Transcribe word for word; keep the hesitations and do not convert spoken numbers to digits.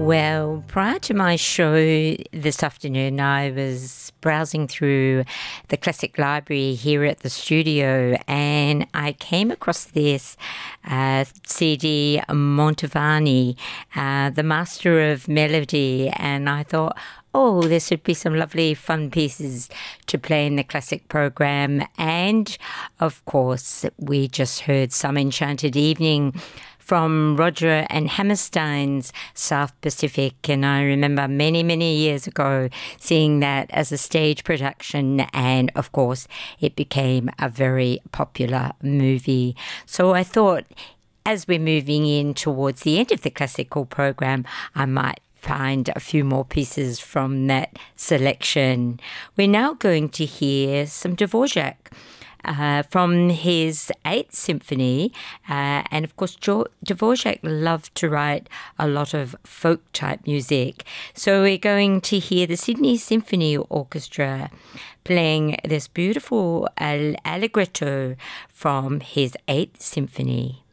Well, prior to my show this afternoon, I was browsing through the classic library here at the studio, and I came across this uh, C D, Mantovani, uh, the Master of Melody, and I thought, oh, there should be some lovely fun pieces to play in the classic program. And, of course, we just heard Some Enchanted Evening from Roger and Hammerstein's South Pacific. And I remember many, many years ago seeing that as a stage production. And, of course, it became a very popular movie. So I thought, as we're moving in towards the end of the classical program, I might find a few more pieces from that selection. We're now going to hear some Dvorak uh, from his Eighth Symphony. Uh, and of course, jo- Dvorak loved to write a lot of folk-type music. So we're going to hear the Sydney Symphony Orchestra playing this beautiful Allegretto from his Eighth Symphony.